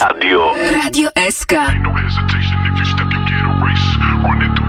Radio. Radio SK. Ain't no hesitation if you step, you get a race. Running through